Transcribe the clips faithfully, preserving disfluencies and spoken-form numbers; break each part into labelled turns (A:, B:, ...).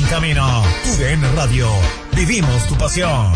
A: camino. T U D N Radio. Vivimos tu pasión.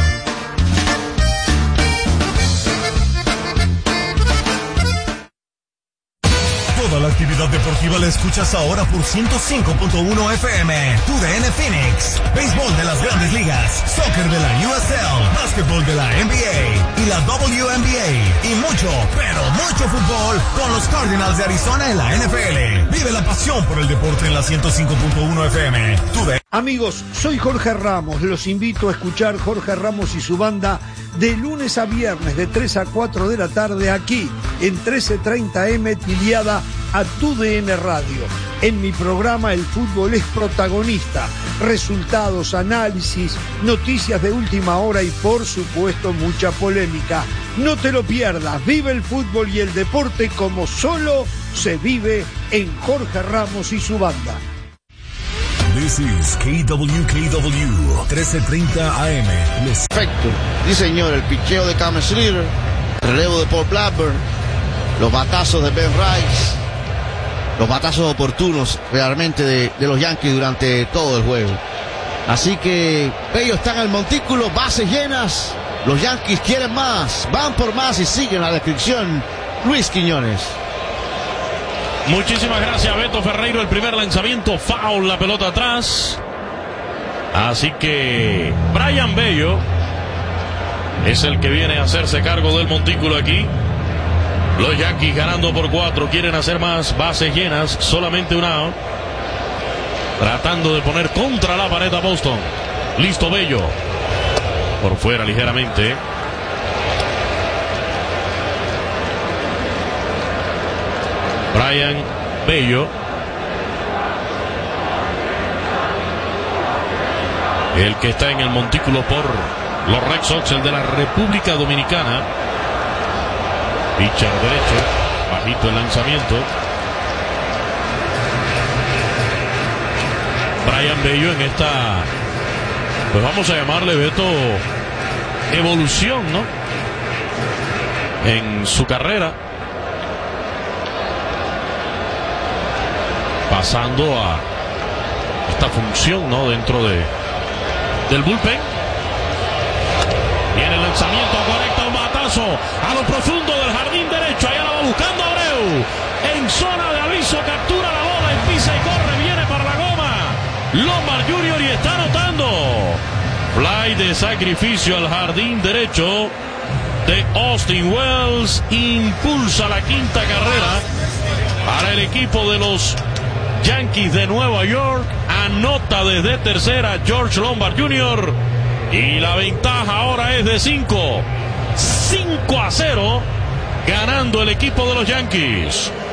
A: Toda la actividad deportiva la escuchas ahora por ciento cinco punto uno F M. T U D N Phoenix. Béisbol de las Grandes Ligas, soccer de la U S L, básquetbol de la N B A y la W N B A y mucho, pero mucho fútbol con los Cardinals de Arizona en la N F L. Vive la pasión por el deporte en la ciento cinco punto uno F M. T U D N.
B: Amigos, soy Jorge Ramos. Los invito a escuchar Jorge Ramos y su banda de lunes a viernes de tres a cuatro de la tarde aquí en trece treinta M tiliada a T U D N Radio. En mi programa el fútbol es protagonista. Resultados, análisis, noticias de última hora y por supuesto mucha polémica. No te lo pierdas. Vive el fútbol y el deporte como solo se vive en Jorge Ramos y su banda.
A: This is K W K W trece treinta A M. Los...
C: Perfecto. Sí, señor. El picheo de Cameron Slater, el relevo de Paul Blackburn, los batazos de Ben Rice, los batazos oportunos realmente de, de los Yankees durante todo el juego. Así que ellos están al montículo, bases llenas. Los Yankees quieren más, van por más y siguen la descripción. Luis Quiñones.
D: Muchísimas gracias, Beto Ferreiro. El primer lanzamiento, foul, la pelota atrás. Así que Brayan Bello es el que viene a hacerse cargo del montículo aquí. Los Yankees ganando por cuatro, quieren hacer más, bases llenas, solamente un out. Tratando de poner contra la pared a Boston. Listo Bello. Por fuera ligeramente. Brayan Bello, el que está en el montículo por los Red Sox, el de la República Dominicana. Pitcher derecho, bajito el lanzamiento. Brayan Bello en esta, pues vamos a llamarle, Beto, evolución, ¿no? En su carrera. Pasando a esta función, ¿no? Dentro de del bullpen. Viene el lanzamiento, conecta un batazo a lo profundo del jardín derecho. Allá la va buscando Abreu. En zona de aviso, captura la bola, pisa y corre, viene para la goma. Lombard junior y está anotando. Fly de sacrificio al jardín derecho de Austin Wells. Impulsa la quinta carrera para el equipo de los Yankees de Nueva York. Anota desde tercera George Lombard junior y la ventaja ahora es de cinco. cinco a cero ganando el equipo de los Yankees.